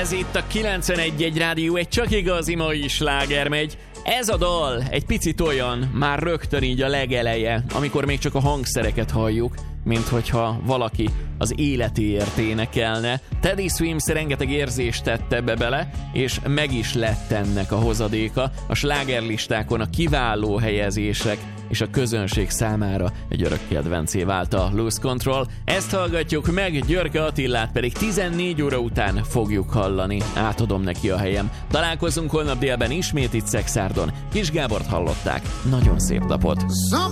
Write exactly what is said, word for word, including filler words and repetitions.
Ez itt a kilencvenegy egy rádió, egy csak igazi mai sláger megy. Ez a dal egy picit olyan, már rögtön így a legeleje, amikor még csak a hangszereket halljuk, mint hogyha valaki az életéért énekelne. Teddy Swims rengeteg érzést tett ebbe bele, és meg is lett ennek a hozadéka. A slágerlistákon a kiváló helyezések és a közönség számára egy örök kedvencé vált a Lose Control. Ezt hallgatjuk meg, Györke Attilát pedig tizennégy óra után fogjuk hallani. Átadom neki a helyem. Találkozunk holnap délben ismét itt Szekszárdon. Kis Gábort hallották. Nagyon szép napot!